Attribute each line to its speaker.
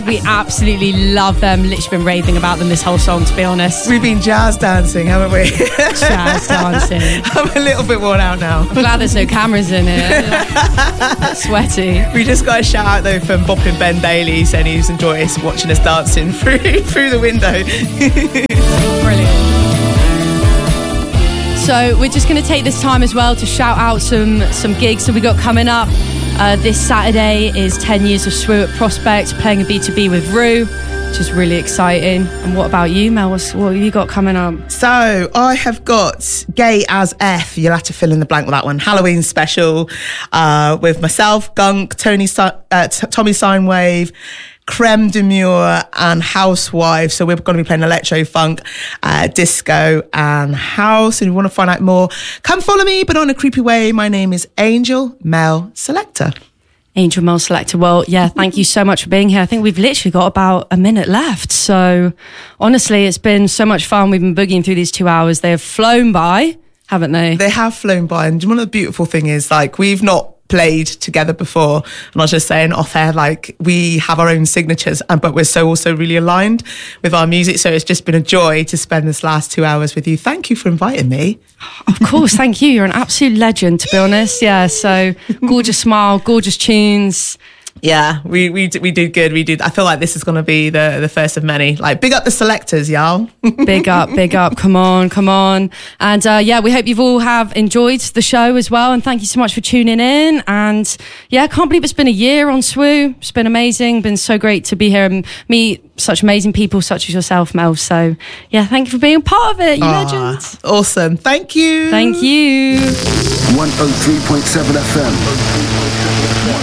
Speaker 1: We absolutely love them. Literally been raving about them this whole song, to be honest.
Speaker 2: We've been jazz dancing, haven't we?
Speaker 1: Jazz dancing.
Speaker 2: I'm a little bit worn out now.
Speaker 1: I'm glad there's no cameras in it. Sweaty.
Speaker 2: We just got a shout out though from Boppin' Ben Daly, saying he was enjoying watching us dancing through the window.
Speaker 1: Brilliant. So we're just going to take this time as well to shout out some gigs that we got coming up. This Saturday is 10 Years of Swoo at Prospect, playing a B2B with Rue, which is really exciting. And what about you, Mel? What have you got coming up?
Speaker 2: So I have got Gay as F. You'll have to fill in the blank with that one. Halloween special with myself, Gunk, Tommy Sinewave, Creme Demure and Housewives. So we're going to be playing electro, funk, disco and house. And if you want to find out more, come follow me, but on a creepy way. My name is Angel Mel Selector.
Speaker 1: Angel Mel Selector. Well, yeah, thank you so much for being here. I think we've literally got about a minute left. So honestly, it's been so much fun. We've been boogieing through these 2 hours. They have flown by, haven't they?
Speaker 2: They have flown by. And one of the beautiful things is, like, we've not played together before, and I was just saying off air, like, we have our own signatures, but we're so also really aligned with our music, so it's just been a joy to spend this last 2 hours with you. Thank you for inviting me.
Speaker 1: Of course, thank you. You're an absolute legend, to be honest. Yeah, so gorgeous smile, gorgeous tunes.
Speaker 2: Yeah, we did good. We did. I feel like this is going to be the first of many. Like, big up the selectors, y'all.
Speaker 1: Big up. Come on. And yeah, we hope you've all have enjoyed the show as well. And thank you so much for tuning in. And yeah, I can't believe it's been a year on Swoo. It's been amazing. Been so great to be here and meet such amazing people such as yourself, Mel. So yeah, thank you for being a part of it, you legend.
Speaker 2: Awesome. Thank you.
Speaker 1: 103.7
Speaker 3: FM.